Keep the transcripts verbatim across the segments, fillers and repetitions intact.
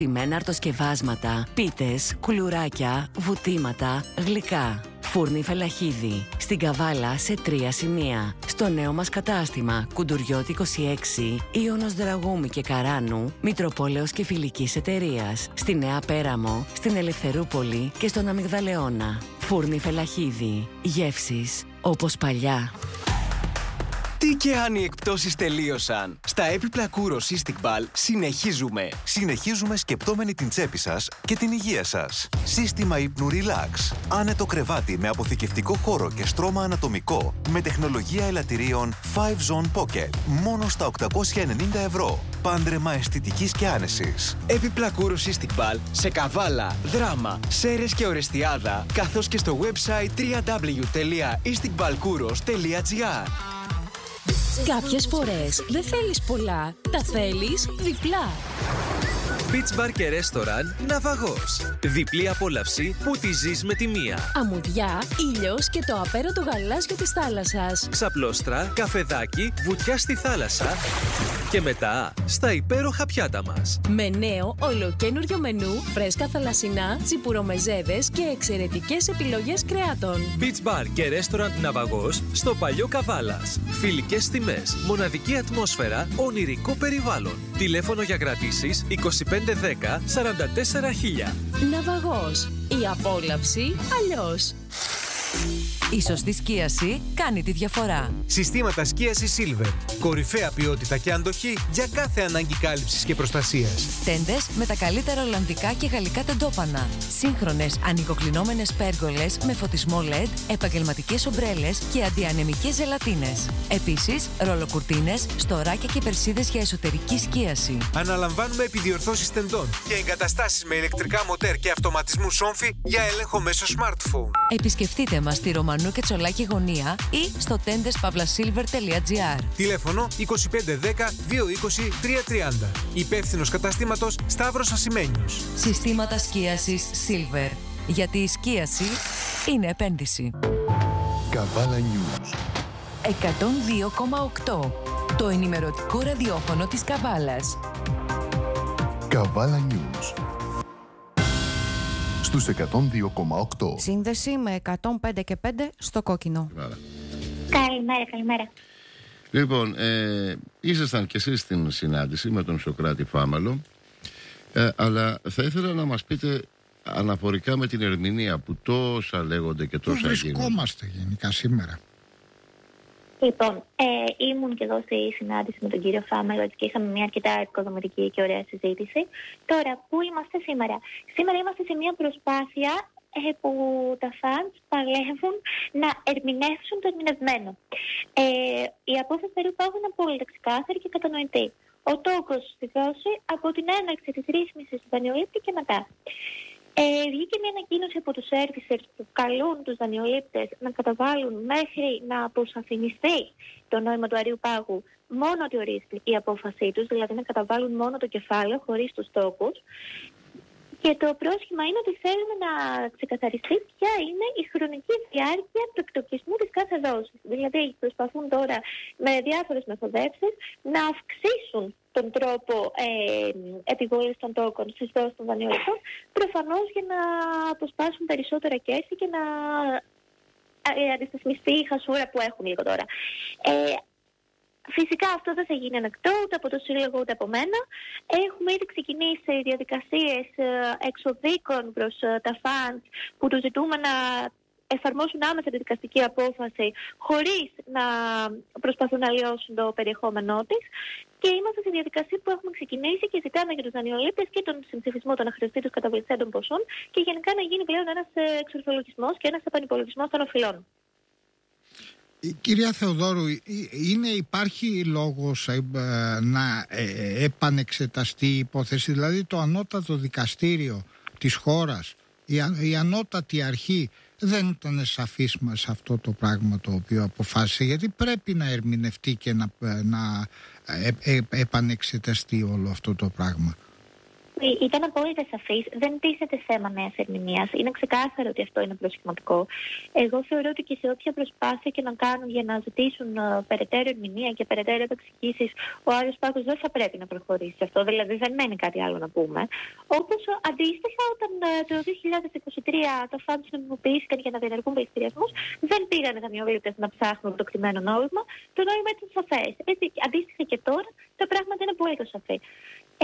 Μένα αρτοσκευάσματα, πίτες, κουλουράκια, βουτήματα, γλυκά. Φούρνη Φελαχίδη. Στην Καβάλα σε τρία σημεία. Στο νέο μας κατάστημα Κουντουριώτη είκοσι έξι, Ιωνος Δραγούμη και Καράνου, Μητροπόλεως και Φιλικής Εταιρείας. Στη Νέα Πέραμο, στην Ελευθερούπολη και στον Αμυγδαλεώνα. Φούρνη Φελαχίδη. Γεύσεις όπως παλιά. Τι και αν οι εκπτώσεις τελείωσαν. Στα έπιπλα Kouros Cystic Ball συνεχίζουμε. Συνεχίζουμε σκεπτόμενοι την τσέπη σας και την υγεία σας. Σύστημα ύπνου Relax. Άνετο κρεβάτι με αποθηκευτικό χώρο και στρώμα ανατομικό. Με τεχνολογία ελαττηρίων φάιβ Zone Pocket. Μόνο στα οκτακόσια ενενήντα ευρώ. Πάντρεμα αισθητικής και άνεσης. Έπιπλα Kouros Cystic Ball σε Καβάλα, Δράμα, Σέρρες και Ορεστιάδα. Καθώς και στο website double-u double-u double-u τελεία isticballkouros τελεία gr. Κάποιες φορές δεν θέλεις πολλά, τα θέλεις διπλά. Beach Bar και Restaurant Ναυαγός. Διπλή απόλαυση που τη ζεις με τη μία. Αμμουδιά, ήλιος και το απέραντο γαλάζιο της θάλασσας. Ξαπλώστρα, καφεδάκι, βουτιά στη θάλασσα και μετά στα υπέροχα πιάτα μας. Με νέο ολοκένουργιο μενού, φρέσκα θαλασσινά, τσιπουρομεζέδες και εξαιρετικές επιλογές κρεάτων. Beach Bar και Restaurant Ναυαγός στο παλιό Καβάλας. Φιλικές τιμές, μοναδική ατμόσφαιρα, ονειρικό περιβάλλον. Τηλέφωνο για κρατήσεις είκοσι πέντε δέκα σαράντα τέσσερα χίλια. Ναυαγός. Η απόλαυση αλλιώς. Η σωστή σκίαση κάνει τη διαφορά. Συστήματα σκίασης Silver. Κορυφαία ποιότητα και αντοχή για κάθε ανάγκη κάλυψης και προστασίας. Τέντες με τα καλύτερα ολλανδικά και γαλλικά τεντόπανα. Σύγχρονες ανοικοκλεινόμενες πέργολες με φωτισμό ελ ι ντι, επαγγελματικές ομπρέλες και αντιανεμικές ζελατίνες. Επίσης, ρολοκουρτίνες, στοράκια και περσίδες για εσωτερική σκίαση. Αναλαμβάνουμε επιδιορθώσεις τεντών και εγκαταστάσεις με ηλεκτρικά μοτέρ και αυτοματισμού σόμφι για έλεγχο μέσω smartphone. Επισκεφτείτε μας στη Ρωμανού και Τσολάκη γωνία ή στο τέντες παύλα σίλβερ τελεία gr. Τηλέφωνο είκοσι πέντε δέκα δύο είκοσι τρία τριάντα. Υπεύθυνος καταστήματος Σταύρος Ασημένιος. Συστήματα σκίασης Silver. Γιατί η σκίαση είναι επένδυση. Καβάλα News εκατόν δύο κόμμα οκτώ. Το ενημερωτικό ραδιόφωνο της Καβάλας. Καβάλα News στους εκατόν δύο κόμμα οκτώ. Σύνδεση με εκατόν πέντε και πέντε στο κόκκινο. Καλημέρα, καλημέρα. Λοιπόν, ε, ήσασταν και εσείς στην συνάντηση με τον Σωκράτη Φάμαλο, ε, αλλά θα ήθελα να μας πείτε αναφορικά με την ερμηνεία που τόσα λέγονται και τόσα γίνονται. Πού βρισκόμαστε γενικά σήμερα? Λοιπόν, ε, ήμουν και εδώ στη συνάντηση με τον κύριο Φάμαλο και είχαμε μια αρκετά επικοδομητική και ωραία συζήτηση. Τώρα, πού είμαστε σήμερα? Σήμερα είμαστε σε μια προσπάθεια ε, που τα φανς παλεύουν να ερμηνεύσουν το ερμηνευμένο. Ε, η απόφαση περίπου είναι απόλυτα ξεκάθαρη και κατανοητή. Ο τόκος στη δόση από την έναρξη της ρύθμισης του δανειολήπτη και μετά. Ε, βγήκε μια ανακοίνωση από τους servicers που καλούν τους δανειολήπτες να καταβάλουν μέχρι να αποσαφινιστεί το νόημα του αρείου πάγου μόνο ότι ορίζει η απόφασή τους, δηλαδή να καταβάλουν μόνο το κεφάλαιο χωρίς τους τόκους. Και το πρόσχημα είναι ότι θέλουν να ξεκαθαριστεί ποια είναι η χρονική διάρκεια του εκτοκισμού της κάθε δόσης. Δηλαδή προσπαθούν τώρα με διάφορες μεθοδεύσεις να αυξήσουν τον τρόπο ε, επιβολής των τόκων στις δόσεις των δανειοληπτών, προφανώς για να αποσπάσουν περισσότερα κέρδη και να ε, αντισταθμιστεί η χασούρα που έχουν λίγο τώρα. Ε, Φυσικά αυτό δεν θα γίνει ανεκτό ούτε από το Σύλλογο ούτε από μένα. Έχουμε ήδη ξεκινήσει διαδικασίες εξοδίκων προς τα φαντς που τους ζητούμε να εφαρμόσουν άμεσα τη δικαστική απόφαση χωρίς να προσπαθούν να λιώσουν το περιεχόμενό της. Και είμαστε στη διαδικασία που έχουμε ξεκινήσει και ζητάμε για τους δανειολήπτες και τον συμψηφισμό των αχρηστήτων καταβληθέντων ποσών και γενικά να γίνει πλέον ένας εξορθολογισμός και ένας επανυπολογισμός των οφειλών. Κυρία Θεοδόρου, είναι, υπάρχει λόγος ε, να ε, επανεξεταστεί η υπόθεση, δηλαδή το ανώτατο δικαστήριο της χώρας, η, η ανώτατη αρχή δεν ήταν σαφής σε αυτό το πράγμα το οποίο αποφάσισε, γιατί πρέπει να ερμηνευτεί και να, να ε, ε, επανεξεταστεί όλο αυτό το πράγμα. Ήταν απόλυτα σαφής, δεν τίθεται θέμα νέας ερμηνείας. Είναι ξεκάθαρο ότι αυτό είναι προσχηματικό. Εγώ θεωρώ ότι και σε όποια προσπάθεια και να κάνουν για να ζητήσουν uh, περαιτέρω ερμηνεία και περαιτέρω επεξηγήσεις, ο Άριος Πάγος δεν θα πρέπει να προχωρήσει σε αυτό. Δηλαδή δεν μένει κάτι άλλο να πούμε. Όπως uh, αντίστοιχα, όταν uh, το δύο χιλιάδες είκοσι τρία τα φαντ νομιμοποιήθηκαν για να διενεργούν πληστηριασμούς, δεν πήγαν οι δανειολήπτες να ψάχνουν το κτημένο νόημα. Το νόημα ήταν σαφές. Έτσι, αντίστοιχα και τώρα τα πράγματα είναι πολύ σαφή. Ε,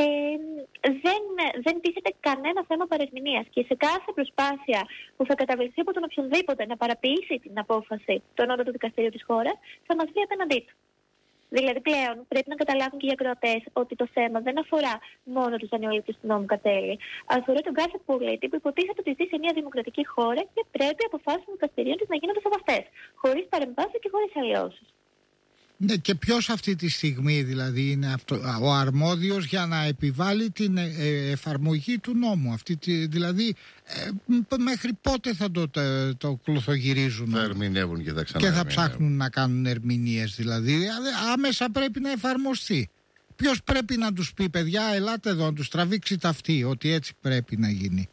δεν, δεν τίθεται κανένα θέμα παρερμηνίας και σε κάθε προσπάθεια που θα καταβληθεί από τον οποιονδήποτε να παραποιήσει την απόφαση του ανώτατου δικαστηρίου της χώρας θα μας βγει απέναντί του. Δηλαδή πλέον πρέπει να καταλάβουν και οι ακροατές ότι το θέμα δεν αφορά μόνο τους δανειολήπτες του νόμου Κατέλη, αφορά τον κάθε πολίτη που υποτίθεται ότι ζει σε μια δημοκρατική χώρα και πρέπει οι αποφάσεις των δικαστηρίων της να γίνονται σεβαστές, χωρίς παρεμβάσεις και χωρίς αλλοιώσεις. Ναι, και ποιος αυτή τη στιγμή δηλαδή είναι αυτό, ο αρμόδιος για να επιβάλλει την ε, εφαρμογή του νόμου. Αυτή τη, δηλαδή ε, μέχρι πότε θα το, το, το κλωθογυρίζουν. Θα ερμηνεύουν και θα ξαναερμηνεύουν. Και θα ψάχνουν να κάνουν ερμηνείες δηλαδή. Άμεσα πρέπει να εφαρμοστεί. Ποιος πρέπει να τους πει, παιδιά, ελάτε εδώ, να τους τραβήξει ταυτή, ότι έτσι πρέπει να γίνει.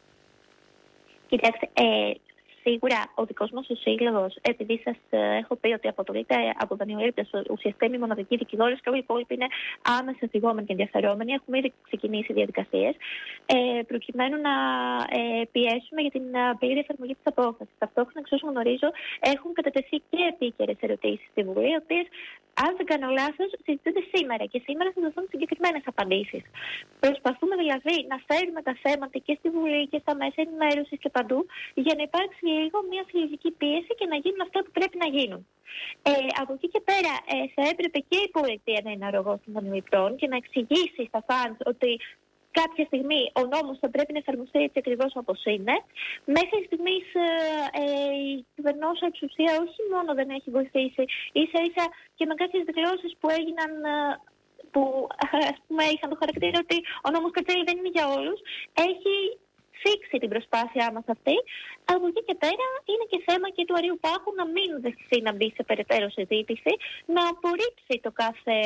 Κοιτάξτε, ε, σίγουρα ο δικός μας ο σύλλογος, επειδή σας ε, έχω πει ότι αποτελείται από δανειολήπτες, ουσιαστικά είναι μοναδικοί δικηγόροι και όλοι οι υπόλοιποι είναι άμεσα θυγόμενοι και ενδιαφερόμενοι. Έχουμε ήδη ξεκινήσει διαδικασίες ε, προκειμένου να ε, πιέσουμε για την πλήρη εφαρμογή της απόφασης. Ταυτόχρονα, εξ όσων γνωρίζω, έχουν κατατεθεί και επίκαιρες ερωτήσεις στη Βουλή, οι οποίες, αν δεν κάνω λάθος, συζητούνται σήμερα και σήμερα θα δοθούν συγκεκριμένες απαντήσεις. Προσπαθούμε δηλαδή να φέρουμε τα θέματα και στη Βουλή και στα μέσα ενημέρωσης και παντού για να υπάρξει λίγο μια συλλογική πίεση και να γίνουν αυτά που πρέπει να γίνουν. Ε, από εκεί και πέρα ε, θα έπρεπε και η πολιτεία να είναι αρρωγός των δανειοληπτών και να εξηγήσει στα φαντ ότι κάποια στιγμή ο νόμος θα πρέπει να εφαρμοστεί έτσι ακριβώς όπως είναι. Μέχρι στιγμής ε, ε, η κυβερνόσα εξουσία όχι μόνο δεν έχει βοηθήσει, ίσα ίσα και με κάποιες δηλώσεις που έγιναν, ε, που ας πούμε είχαν το χαρακτήρα ότι ο νόμος Κατσέλη δεν είναι για όλους, έχει φίξει την προσπάθειά μας αυτή. Από εκεί και πέρα είναι και θέμα και του Αρείου Πάγου να μην δεχθεί να μπει σε περαιτέρω συζήτηση, να απορρίψει το κάθε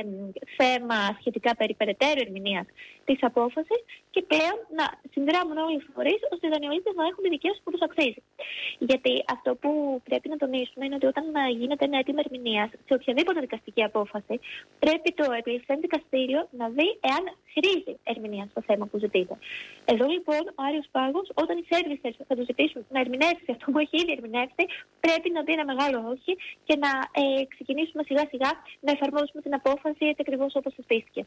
θέμα σχετικά περί περαιτέρω ερμηνείας της απόφασης και πλέον να συνδράμουν όλοι οι φορείς ώστε οι δανειολήπτες να έχουν τη δικαίωση που τους αξίζει. Γιατί αυτό που πρέπει να τονίσουμε είναι ότι όταν γίνεται ένα αίτημα ερμηνείας σε οποιαδήποτε δικαστική απόφαση, πρέπει το επιληφθέν δικαστήριο να δει εάν χρήζει ερμηνεία στο θέμα που ζητείται. Εδώ λοιπόν ο Άριος Πάγος, όταν οι σέρβισες θα του ζητήσουν να ερμηνεύσει αυτό που έχει ήδη ερμηνεύσει, πρέπει να δει ένα μεγάλο όχι και να ε, ξεκινήσουμε σιγά σιγά να εφαρμόσουμε την απόφαση έτσι ακριβώς όπως θεσπίστηκε.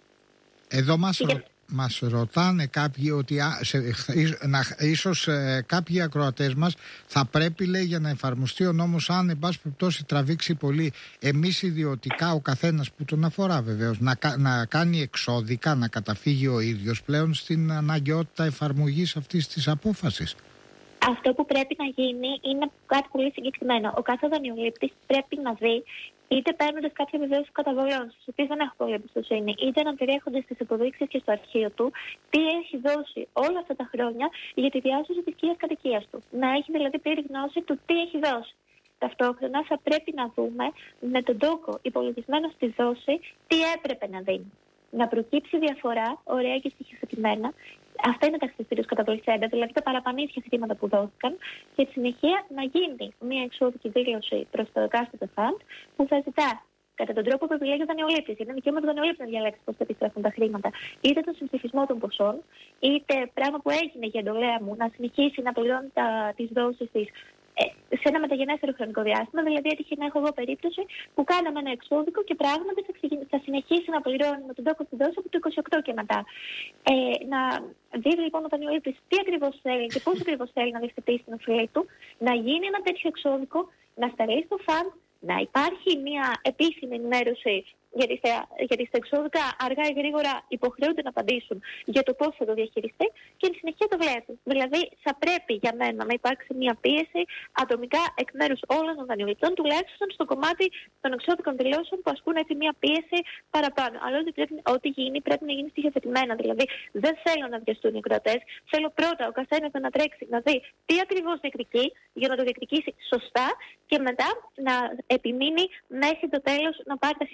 Εδώ μας, ρω... μας ρωτάνε κάποιοι ότι α, σε, να, ίσως ε, κάποιοι ακροατές μας θα πρέπει, λέει, για να εφαρμοστεί ο νόμος, αν εν πάση περιπτώσει τραβήξει πολύ, εμείς ιδιωτικά, ο καθένας που τον αφορά βεβαίως, να, να κάνει εξώδικα, να καταφύγει ο ίδιος πλέον στην αναγκαιότητα εφαρμογής αυτής της απόφασης. Αυτό που πρέπει να γίνει είναι κάτι πολύ συγκεκριμένο. Ο κάθε δανειολήπτης πρέπει να δει, είτε παίρνοντας κάποια βεβαίωση καταβολών, στις οποίες δεν έχω πολύ εμπιστοσύνη, είτε να περιέχονται στις υποδείξεις και στο αρχείο του, τι έχει δώσει όλα αυτά τα χρόνια για τη διάσωση της οικίας κατοικίας του. Να έχει δηλαδή πλήρη γνώση του τι έχει δώσει. Ταυτόχρονα θα πρέπει να δούμε με τον τόκο υπολογισμένο στη δόση τι έπρεπε να δίνει. Να προκύψει διαφορά, ωραία και στοιχειοθετημένα. Αυτά είναι τα χρηστήριους καταβοληθέντα, δηλαδή τα παραπανήσια θετήματα που δόθηκαν, και στη συνεχεία να γίνει μια εξώδικη δήλωση προς το εκάστοτε φαντ που θα ζητά κατά τον τρόπο που επιλέγει ο δανειολήπτης. Είναι δικαίωμα του δανειολήπτη να διαλέξει πώς θα επιστρέφουν τα χρήματα, είτε τον συμψηφισμό των ποσών, είτε πράγμα που έγινε για εντολέα μου να συνεχίσει να πληρώνει τις δόσεις της σε ένα μεταγενέστερο χρονικό διάστημα. Δηλαδή, έτυχε να έχω εγώ περίπτωση που κάναμε ένα εξώδικο και πράγματι θα συνεχίσει να πληρώνει με τον τόκο στη δόση από το είκοσι οκτώ και μετά. Ε, να δει λοιπόν ο δανειολήπτης τι ακριβώς θέλει και πώς ακριβώς θέλει να διευθετήσει την οφειλή του, να γίνει ένα τέτοιο εξώδικο, να σταλεί στο φαντ, να υπάρχει μια επίσημη ενημέρωση, γιατί στα, γιατί στα εξώδικα αργά ή γρήγορα υποχρεούνται να απαντήσουν για το πώς θα το διαχειριστεί και εν συνεχεία το βλέπει. Δηλαδή, θα πρέπει για μένα να υπάρξει μια πίεση ατομικά εκ μέρους όλων των δανειοληπτών, τουλάχιστον στο κομμάτι των εξώδικων δηλώσεων που ασκούν έτσι μια πίεση παραπάνω. Αλλά ό,τι, πρέπει, ό,τι γίνει πρέπει να γίνει στοιχειοθετημένα. Δηλαδή, δεν θέλω να βιαστούν οι κρατές. Θέλω πρώτα ο καθένας να τρέξει να δει τι ακριβώς διεκδικεί για να το διεκδικήσει σωστά και μετά να επιμείνει μέχρι το τέλος να πάρει τα χρήματα που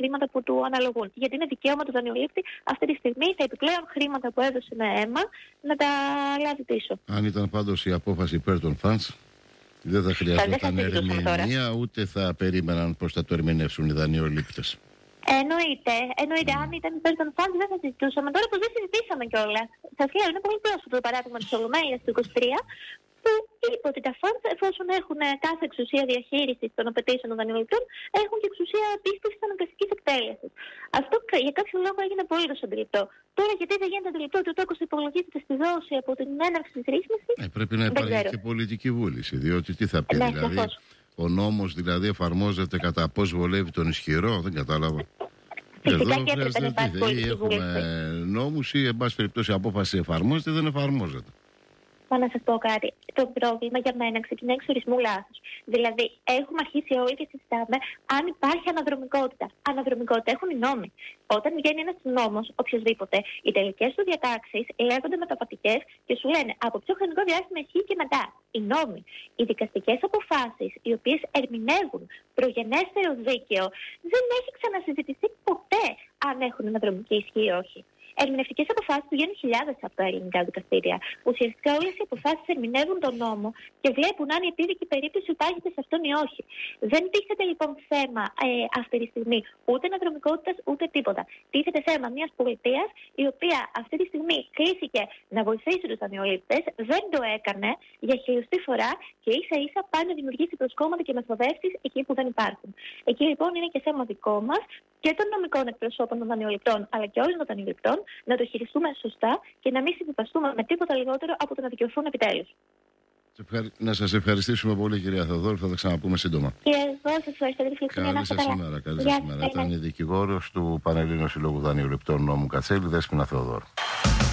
του αναλογούν. Γιατί είναι δικαίωμα του δανειολήπτη αυτή τη στιγμή τα επιπλέον χρήματα που έδωσε με αίμα να τα λάβει πίσω. Αν ήταν πάντως η απόφαση υπέρ των funds, δεν θα χρειαζόταν ερμηνεία, ούτε θα περίμεναν πώς θα το ερμηνεύσουν οι δανειολήπτες. Εννοείται, εννοείται. Mm. Αν ήταν υπέρ των funds δεν θα συζητούσαμε. Τώρα που δεν συζητήσαμε κιόλας. Σας λέω, είναι πολύ πρόσφατο το παράδειγμα της Ολομέλειας του είκοσι τρία, που είπε ότι τα funds, εφόσον έχουν κάθε εξουσία διαχείρισης των απαιτήσεων των δανειοληπτών, έχουν και εξουσία πίστης αναγκαστικής εκτέλεσης. Αυτό για κάποιο λόγο έγινε πολύ αντιληπτό. Τώρα, γιατί δεν γίνεται αντιληπτό ότι ο τόκος υπολογίζεται στη δόση από την έναρξη της ρύθμισης. Ε, πρέπει να υπάρχει και πολιτική βούληση. Διότι τι θα πει, ναι, δηλαδή. Σαφώς. Ο νόμος δηλαδή εφαρμόζεται κατά πώς βολεύει τον ισχυρό, δεν κατάλαβα. Εδώ χρειάζεται ή έχουμε νόμους ή εν πάση περιπτώσει η απόφαση εφαρμόζεται ή δεν εφαρμόζεται. Μα να σας πω κάτι. Το πρόβλημα για μένα ξεκινάει εξ ορισμού λάθος. Δηλαδή, έχουμε αρχίσει όλοι και συζητάμε αν υπάρχει αναδρομικότητα. Αναδρομικότητα έχουν οι νόμοι. Όταν βγαίνει ένας νόμος, οποιοδήποτε, οι τελικές του διατάξεις λέγονται μεταβατικές και σου λένε από ποιο χρονικό διάστημα ισχύει και μετά. Οι νόμοι, οι δικαστικές αποφάσεις, οι οποίες ερμηνεύουν προγενέστερο δίκαιο, δεν έχει ξανασυζητηθεί ποτέ αν έχουν αναδρομική ισχύ ή όχι. Ερμηνευτικές αποφάσεις βγαίνουν χιλιάδες από τα ελληνικά δικαστήρια. Ουσιαστικά όλες οι αποφάσεις ερμηνεύουν τον νόμο και βλέπουν αν η επίδικη περίπτωση υπάγεται σε αυτόν ή όχι. Δεν τίθεται λοιπόν θέμα ε, αυτή τη στιγμή ούτε αναδρομικότητας ούτε τίποτα. Τίθεται θέμα μιας πολιτείας η οποία αυτή τη στιγμή κλήθηκε να βοηθήσει τους δανειολήπτες, δεν το έκανε για χιλιοστή φορά και ίσα ίσα πάει να δημιουργήσει προσκόμματα και μεθοδεύσεις εκεί που δεν υπάρχουν. Εκεί λοιπόν είναι και θέμα δικό μας και των νομικών εκπροσώπων των δανειοληπτών αλλά και όλων των δανειοληπτών να το χειριστούμε σωστά και να μην συμβιβαστούμε με τίποτα λιγότερο από το να δικαιωθούν επιτέλους. Να σας ευχαριστήσουμε πολύ, κυρία Θεοδόρου. Θα τα ξαναπούμε σύντομα. Και εγώ σας ευχαριστώ για τη φιλοξενία. Καλή σας ημέρα. Καλή σας ημέρα. Ήταν η δικηγόρος του Πανελλήνιου Συλλόγου Δανειοληπτών Νόμου Κατσέλη, Δέσποινα Θεοδόρου.